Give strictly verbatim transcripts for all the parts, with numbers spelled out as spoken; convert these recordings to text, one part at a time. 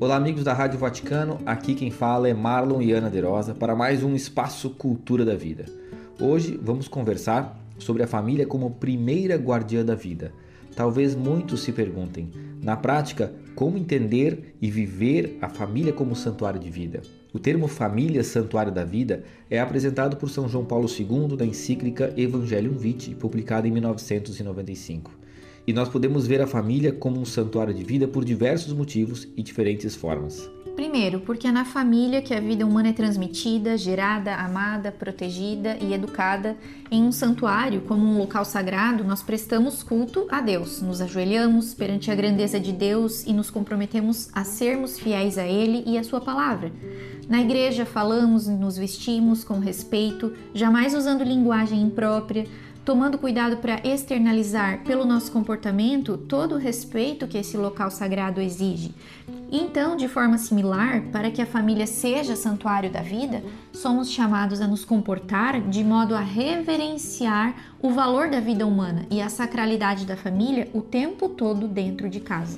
Olá, amigos da Rádio Vaticano, aqui quem fala é Marlon e Ana De Rosa para mais um Espaço Cultura da Vida. Hoje vamos conversar sobre a família como primeira guardiã da vida. Talvez muitos se perguntem, na prática, como entender e viver a família como santuário de vida? O termo família santuário da vida é apresentado por São João Paulo segundo na encíclica Evangelium Vitae, publicada em mil novecentos e noventa e cinco. E nós podemos ver a família como um santuário de vida por diversos motivos e diferentes formas. Primeiro, porque é na família que a vida humana é transmitida, gerada, amada, protegida e educada. Em um santuário, como um local sagrado, nós prestamos culto a Deus, nos ajoelhamos perante a grandeza de Deus e nos comprometemos a sermos fiéis a Ele e a Sua palavra. Na igreja falamos e nos vestimos com respeito, jamais usando linguagem imprópria, tomando cuidado para externalizar pelo nosso comportamento todo o respeito que esse local sagrado exige. Então, de forma similar, para que a família seja santuário da vida, somos chamados a nos comportar de modo a reverenciar o valor da vida humana e a sacralidade da família o tempo todo dentro de casa.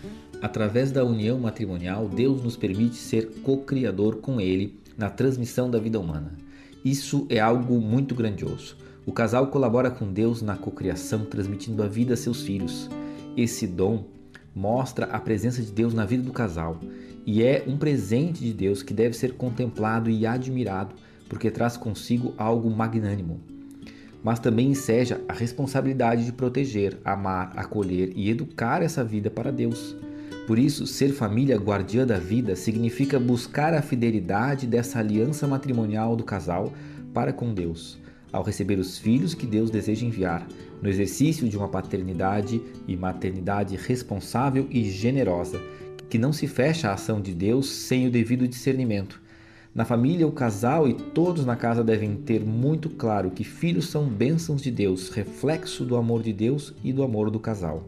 Através da união matrimonial, Deus nos permite ser co-criador com Ele na transmissão da vida humana. Isso é algo muito grandioso. O casal colabora com Deus na cocriação, transmitindo a vida a seus filhos. Esse dom mostra a presença de Deus na vida do casal e é um presente de Deus que deve ser contemplado e admirado, porque traz consigo algo magnânimo. Mas também enseja a responsabilidade de proteger, amar, acolher e educar essa vida para Deus. Por isso, ser família guardiã da vida significa buscar a fidelidade dessa aliança matrimonial do casal para com Deus, ao receber os filhos que Deus deseja enviar, no exercício de uma paternidade e maternidade responsável e generosa, que não se fecha à ação de Deus sem o devido discernimento. Na família, o casal e todos na casa devem ter muito claro que filhos são bênçãos de Deus, reflexo do amor de Deus e do amor do casal.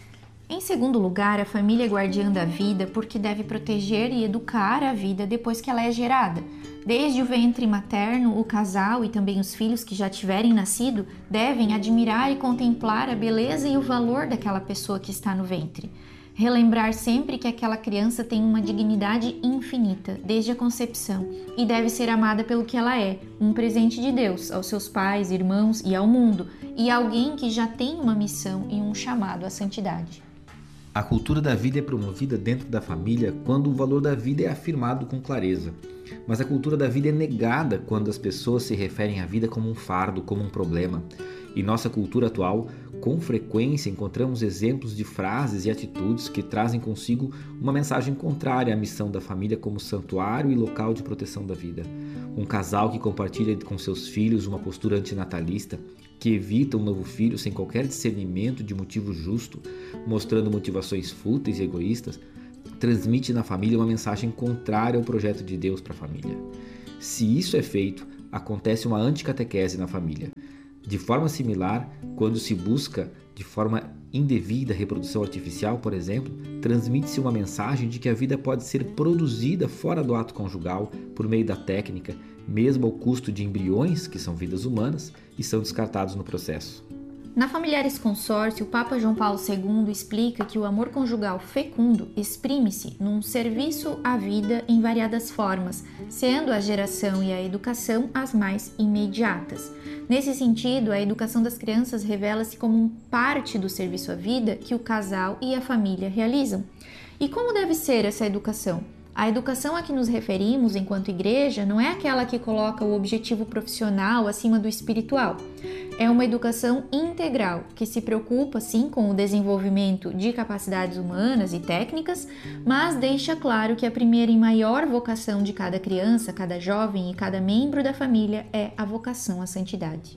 Em segundo lugar, a família é guardiã da vida porque deve proteger e educar a vida depois que ela é gerada. Desde o ventre materno, o casal e também os filhos que já tiverem nascido devem admirar e contemplar a beleza e o valor daquela pessoa que está no ventre. Relembrar sempre que aquela criança tem uma dignidade infinita, desde a concepção, e deve ser amada pelo que ela é, um presente de Deus aos seus pais, irmãos e ao mundo, e alguém que já tem uma missão e um chamado à santidade. A cultura da vida é promovida dentro da família quando o valor da vida é afirmado com clareza. Mas a cultura da vida é negada quando as pessoas se referem à vida como um fardo, como um problema. Em nossa cultura atual, com frequência encontramos exemplos de frases e atitudes que trazem consigo uma mensagem contrária à missão da família como santuário e local de proteção da vida. Um casal que compartilha com seus filhos uma postura antinatalista, que evita um novo filho sem qualquer discernimento de motivo justo, mostrando motivações fúteis e egoístas, transmite na família uma mensagem contrária ao projeto de Deus para a família. Se isso é feito, acontece uma anticatequese na família. De forma similar, quando se busca de forma indevida a reprodução artificial, por exemplo, transmite-se uma mensagem de que a vida pode ser produzida fora do ato conjugal por meio da técnica, mesmo ao custo de embriões, que são vidas humanas, e são descartados no processo. Na Familiares Consórcio, o Papa João Paulo segundo explica que o amor conjugal fecundo exprime-se num serviço à vida em variadas formas, sendo a geração e a educação as mais imediatas. Nesse sentido, a educação das crianças revela-se como parte do serviço à vida que o casal e a família realizam. E como deve ser essa educação? A educação a que nos referimos enquanto igreja não é aquela que coloca o objetivo profissional acima do espiritual. É uma educação integral, que se preocupa sim com o desenvolvimento de capacidades humanas e técnicas, mas deixa claro que a primeira e maior vocação de cada criança, cada jovem e cada membro da família é a vocação à santidade.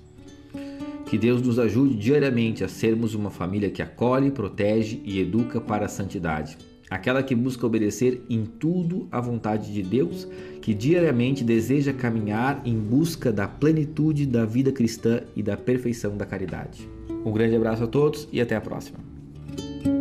Que Deus nos ajude diariamente a sermos uma família que acolhe, protege e educa para a santidade. Aquela que busca obedecer em tudo à vontade de Deus, que diariamente deseja caminhar em busca da plenitude da vida cristã e da perfeição da caridade. Um grande abraço a todos e até a próxima.